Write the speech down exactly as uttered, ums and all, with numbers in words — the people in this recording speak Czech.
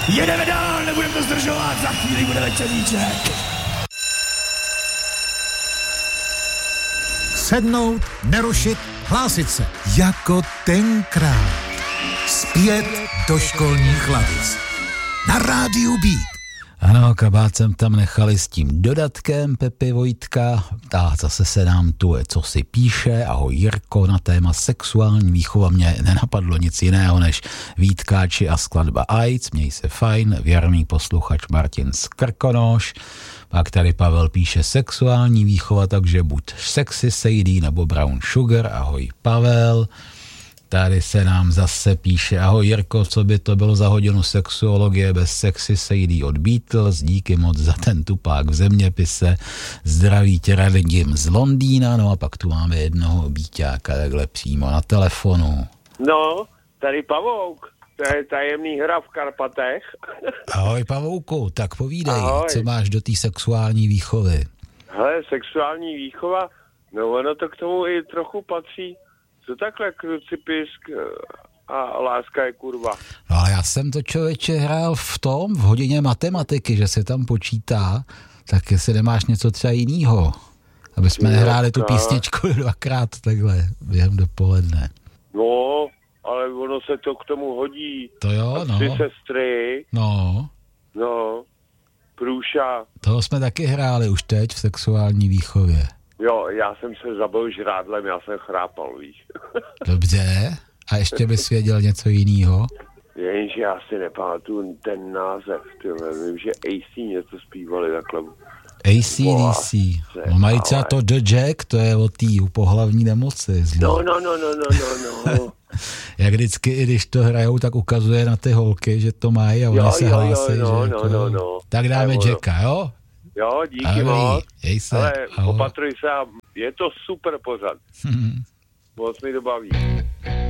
Jedeme dál, nebudeme to zdržovat, za chvíli bude večerníček. Sednout, nerušit, hlásit se. Jako tenkrát. Zpět do školních lavic. Na rádiu Beat. Ano, kabát jsem tam nechali s tím dodatkem Pepi Vojtka. A zase se nám tu co si píše. Ahoj Jirko, na téma sexuální výchova mě nenapadlo nic jiného než Vítkáči a skladba AIDS. Měj se fajn, věrný posluchač Martin z Krkonoš. Pak tady Pavel píše sexuální výchova, takže buď Sexy Sadie nebo Brown Sugar. Ahoj Pavel. Tady se nám zase píše, ahoj Jirko, co by to bylo za hodinu sexuologie bez Sexy Sadie od Beatles, díky moc za ten tupák v zeměpise, zdraví tě Radim z Londýna, no a pak tu máme jednoho Bíťáka takhle přímo na telefonu. No, tady Pavouk, to je tajemný hra v Karpatech. Ahoj Pavouku, tak povídej, ahoj. Co máš do té sexuální výchovy? Hele, sexuální výchova, no ono to k tomu i trochu patří. Co takhle krucipisk a láska je kurva? No ale já jsem to člověče hrál v tom, v hodině matematiky, že se tam počítá, tak jestli nemáš něco třeba jinýho, aby jsme nehráli tu písničku dvakrát takhle během dopoledne. No, ale ono se to k tomu hodí. To jo, no. Tři sestry. No. No, Průša. Toho jsme taky hráli už teď v sexuální výchově. Jo, já jsem se zabil žrádlem, já jsem chrápal, víš. Dobře, a ještě bys věděl něco jiného? Jenže já si nepamatuju ten název, tyhle. Vím, že A C něco zpívali takhle. A C D C. No mají třeba to The Jack, to je o té pohlavní nemoci. No, no, no, no, no, no, no. Jak vždycky, i když to hrajou, tak ukazuje na ty holky, že to mají a oni se hlásí, jo, no, že no, to... no, no. Tak dáme Aj, Jacka, jo? Jo, díky ahoj, moc. Jej se, ale ahoj. opatruj se, je to super pořad. Moc mi to baví.